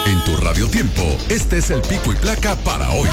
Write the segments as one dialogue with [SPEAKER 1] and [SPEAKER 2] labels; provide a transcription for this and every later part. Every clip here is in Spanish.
[SPEAKER 1] En tu Radio Tiempo, este es el pico y placa para hoy.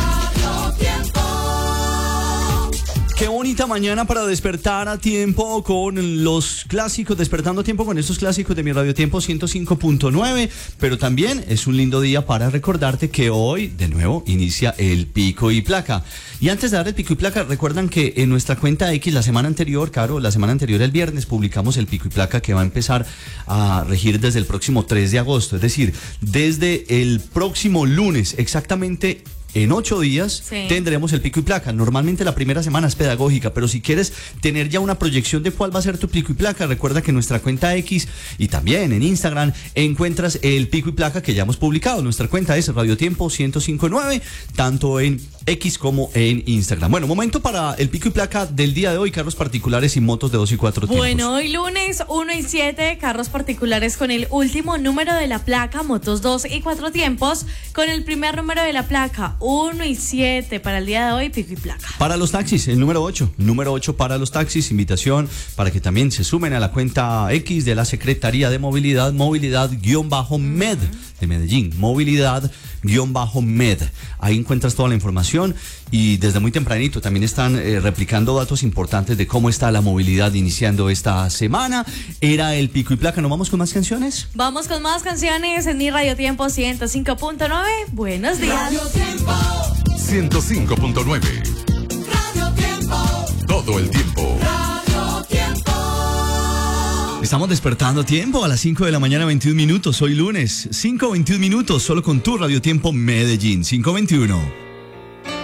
[SPEAKER 2] Qué bonita mañana para despertar a tiempo con los clásicos, despertando a tiempo con estos clásicos de mi Radio Tiempo 105.9, pero también es un lindo día para recordarte que hoy, de nuevo, inicia el pico y placa. Y antes de dar el pico y placa, recuerdan que en nuestra cuenta X la semana anterior, el viernes, publicamos el pico y placa que va a empezar a regir desde el próximo 3 de agosto, es decir, desde el próximo lunes, exactamente. En 8 días tendremos el pico y placa. Normalmente la primera semana es pedagógica, pero si quieres tener ya una proyección de cuál va a ser tu pico y placa, recuerda que en nuestra cuenta X y también en Instagram encuentras el pico y placa que ya hemos publicado. Nuestra cuenta es Radio Tiempo 105.9, tanto en X como en Instagram. Bueno, momento para el pico y placa del día de hoy, carros particulares y motos de 2 y 4 tiempos.
[SPEAKER 3] Bueno, hoy lunes 1 y 7, carros particulares con el último número de la placa, motos 2 y 4 tiempos, con el primer número de la placa, 1 y 7 para el día de hoy, pico y placa.
[SPEAKER 2] Para los taxis, el número 8 para los taxis, invitación para que también se sumen a la cuenta X de la Secretaría de Movilidad, movilidad-med de Medellín, movilidad-med. Ahí encuentras toda la información y desde muy tempranito también están replicando datos importantes de cómo está la movilidad iniciando esta semana. Era el pico y placa. ¿Nos vamos con más canciones?
[SPEAKER 3] Vamos con más canciones en mi Radio Tiempo 105.9. Buenos días.
[SPEAKER 1] Radio Tiempo 105.9. Radio Tiempo. Todo el tiempo.
[SPEAKER 2] Estamos despertando a tiempo a las 5 de la mañana, 21 minutos. Hoy lunes, 5:21 minutos, solo con tu Radio Tiempo Medellín, 5:21.